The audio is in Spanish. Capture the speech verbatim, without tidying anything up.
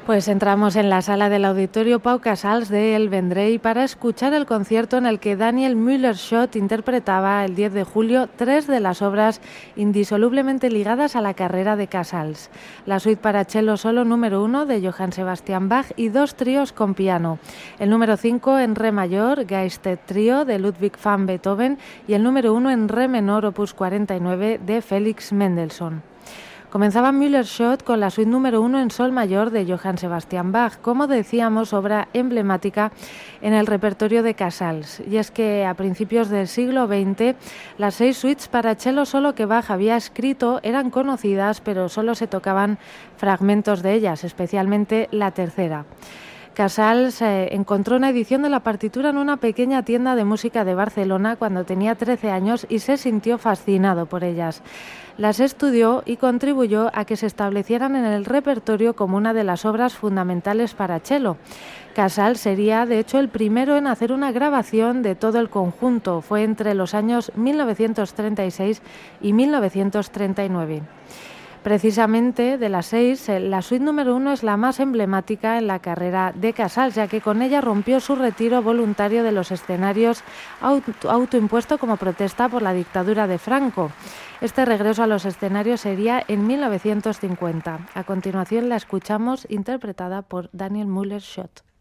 Pues entramos en la sala del Auditorio Pau Casals de El Vendrell para escuchar el concierto en el que Daniel Müller-Schott interpretaba el diez de julio tres de las obras indisolublemente ligadas a la carrera de Casals. La suite para cello solo número uno de Johann Sebastian Bach y dos tríos con piano. El número cinco en re mayor, Geistet Trío de Ludwig van Beethoven, y el número uno en re menor, opus cuarenta y nueve de Felix Mendelssohn. Comenzaba Müller-Schott con la suite número uno en sol mayor de Johann Sebastian Bach, como decíamos, obra emblemática en el repertorio de Casals. Y es que a principios del siglo veinte, las seis suites para cello solo que Bach había escrito eran conocidas, pero solo se tocaban fragmentos de ellas, especialmente la tercera. Casals eh, encontró una edición de la partitura en una pequeña tienda de música de Barcelona cuando tenía trece años y se sintió fascinado por ellas. Las estudió y contribuyó a que se establecieran en el repertorio como una de las obras fundamentales para cello. Casals sería, de hecho, el primero en hacer una grabación de todo el conjunto. Fue entre los años mil novecientos treinta y seis y mil novecientos treinta y nueve. Precisamente de las seis, la suite número uno es la más emblemática en la carrera de Casals, ya que con ella rompió su retiro voluntario de los escenarios auto, autoimpuesto como protesta por la dictadura de Franco. Este regreso a los escenarios sería en mil novecientos cincuenta. A continuación la escuchamos interpretada por Daniel Müller-Schott.